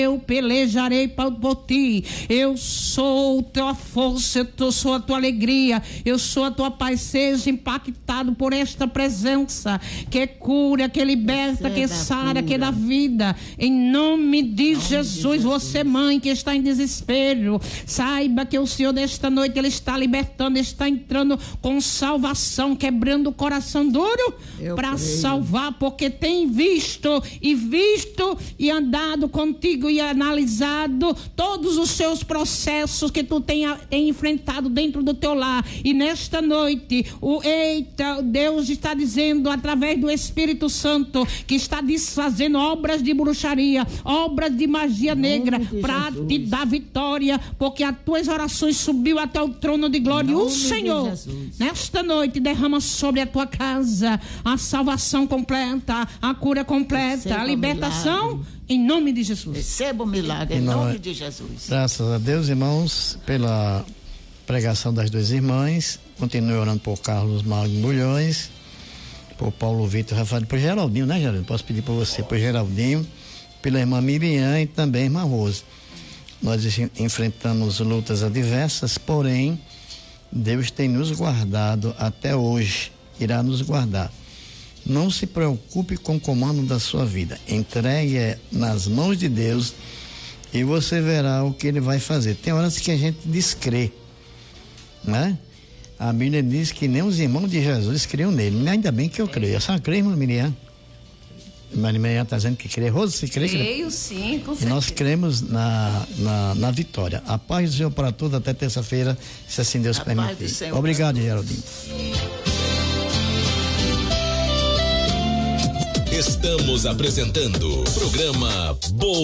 Eu pelejarei por ti. Eu sou tua força, eu sou a tua alegria, eu sou a tua paz. Seja impactado por esta presença que cura, que liberta, que sara, que dá vida. Em nome de Jesus. Você, mãe, que está em desespero, saiba que o Senhor desta noite, Ele está libertando, está entrando com salvação, quebrando o coração duro para salvar, porque tem visto e andado contigo e analisado todos os seus processos que tu tem enfrentado dentro do teu lar. E nesta noite, Deus está dizendo através do Espírito Santo que está desfazendo obras de bruxaria, obras de magia negra para te dar vitória, porque as tuas orações subiu até o trono de glória. E o Senhor, nesta noite, derrama sobre a tua casa a salvação completa, a cura completa, a libertação. Em nome de Jesus. Receba o milagre em nome de Jesus. Graças a Deus, irmãos, pela pregação das duas irmãs. Continue orando por Carlos Bulhões, por Paulo Vitor Rafael, por Geraldinho, né, Geraldinho? Posso pedir por você, por Geraldinho, pela irmã Miriam e também irmã Rose. Nós enfrentamos lutas adversas, porém, Deus tem nos guardado até hoje, irá nos guardar. Não se preocupe com o comando da sua vida. Entregue nas mãos de Deus e você verá o que Ele vai fazer. Tem horas que a gente descrê, né? A Bíblia diz que nem os irmãos de Jesus criam nele. Ainda bem que eu creio. Eu só creio, irmã Miriam. Irmã Miriam está dizendo que crê. Rosa, você crê? Creio, sim, com certeza. E nós cremos na vitória. A paz do Senhor para todos até terça-feira, se assim Deus permitir. Obrigado, Geraldinho. Estamos apresentando o programa Boa